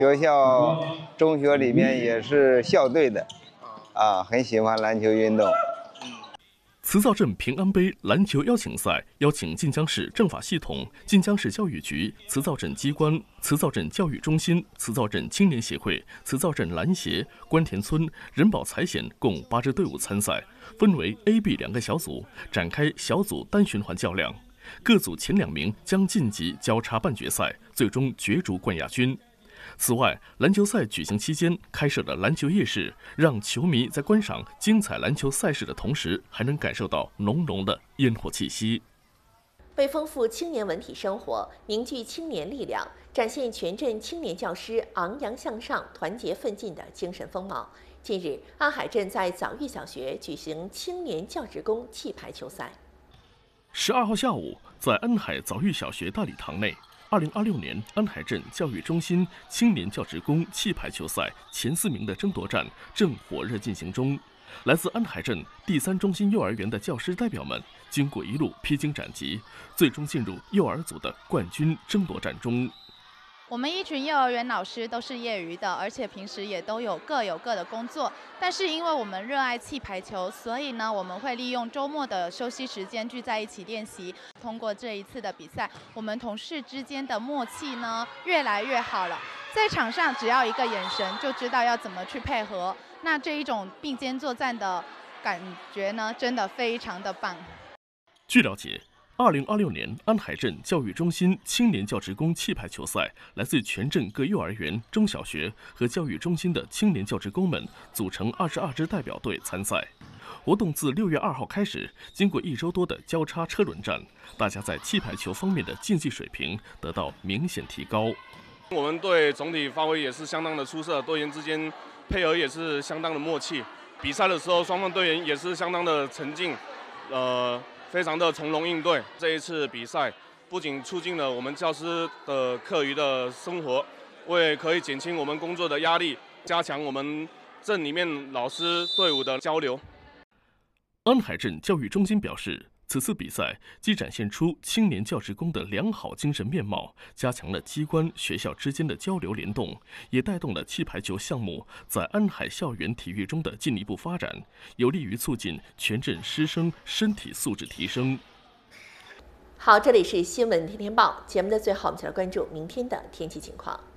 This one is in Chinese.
学校、中学里面也是校队的，很喜欢篮球运动。 慈灶镇平安杯篮球邀请赛邀请晋江市政法系统、晋江市教育局、慈灶镇机关、慈灶镇教育中心、慈灶镇青年协会、慈灶镇篮协、关田村、人保财险共8支队伍参赛，分为 A、B 2个小组，展开小组单循环较量。各组前2名将晋级交叉半决赛，最终角逐冠亚军。此外，篮球赛举行期间开设的篮球夜市，让球迷在观赏精彩篮球赛事的同时，还能感受到浓浓的烟火气息。 为丰富青年文体生活，凝聚青年力量，展现全镇青年教师昂扬向上、团结奋进的精神风貌，近日，安海镇在枣峪小学举行青年教职工气排球赛。 12号下午，在安海枣峪小学大礼堂内，2026年安海镇教育中心青年教职工气排球赛前4名的争夺战正火热进行中。来自安海镇第3中心幼儿园的教师代表们，经过一路披荆斩棘，最终进入幼儿组的冠军争夺战中。 我们一群幼儿园老师都是业余的，而且平时也都各有各的工作。但是因为我们热爱气排球，所以呢，我们会利用周末的休息时间聚在一起练习。通过这一次的比赛，我们同事之间的默契呢越来越好了。在场上只要一个眼神就知道要怎么去配合。那这一种并肩作战的感觉呢，真的非常的棒。 据了解，2026年安海镇教育中心青年教职工气排球赛，来自全镇各幼儿园、中小学和教育中心的青年教职工们组成22支代表队参赛。活动自6月2号开始，经过1周多的交叉车轮战，大家在气排球方面的竞技水平得到明显提高。 我们队总体发挥也是相当的出色，队员之间配合也是相当的默契。比赛的时候，双方队员也是相当的沉静，非常的从容应对。这一次比赛不仅促进了我们教师的课余的生活，为可以减轻我们工作的压力，加强我们镇里面老师队伍的交流。 安海镇教育中心表示，此次比赛既展现出青年教职工的良好精神面貌，加强了机关学校之间的交流联动，也带动了气排球项目在安海校园体育中的进一步发展，有利于促进全镇师生身体素质提升。 好，这里是新闻天天报节目的最后，我们再来关注明天的天气情况。